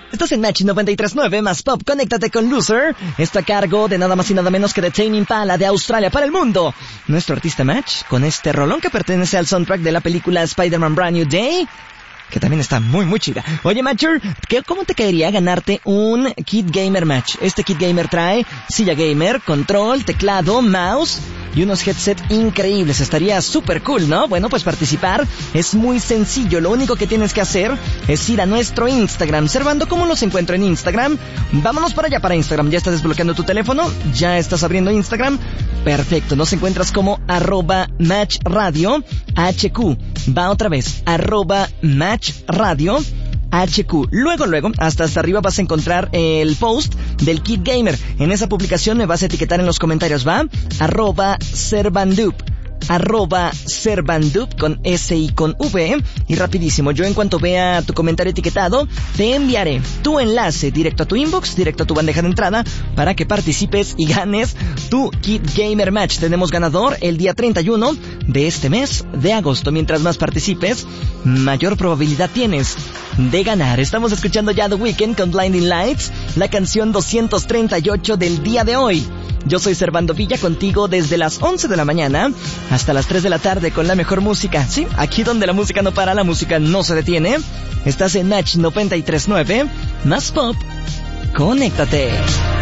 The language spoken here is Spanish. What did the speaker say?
Estás en Match 93.9 más Pop, conéctate con Loser. Está a cargo de nada más y nada menos que de Tame Impala de Australia para el mundo. Nuestro artista Match, con este rolón que pertenece al soundtrack de la película Spider-Man Brand New Day, que también está muy muy chida. Oye, Matcher, ¿cómo te caería ganarte un Kit Gamer Match? Este Kit Gamer trae silla gamer, control, teclado, mouse y unos headset increíbles. Estaría súper cool, ¿no? Bueno, pues participar es muy sencillo. Lo único que tienes que hacer es ir a nuestro Instagram. Servando, ¿cómo los encuentro en Instagram? Vámonos para allá, para Instagram. ¿Ya estás desbloqueando tu teléfono? ¿Ya estás abriendo Instagram? Perfecto, nos encuentras como @matchradio HQ. Va otra vez, @matchradio HQ. Luego, hasta arriba vas a encontrar el post del Kit Gamer. En esa publicación me vas a etiquetar en los comentarios, ¿va? @Servandup con S y con V. Y rapidísimo, yo en cuanto vea tu comentario etiquetado, te enviaré tu enlace directo a tu inbox, directo a tu bandeja de entrada, para que participes y ganes tu Kit Gamer Match. Tenemos ganador el día 31 de este mes de agosto. Mientras más participes, mayor probabilidad tienes de ganar. Estamos escuchando ya The Weeknd con Blinding Lights, la canción 238 del día de hoy. Yo soy Servando Villa, contigo desde las 11 de la mañana hasta las 3 de la tarde con la mejor música. Sí, aquí donde la música no para, la música no se detiene. Estás en Match 93.9, más Pop. Conéctate.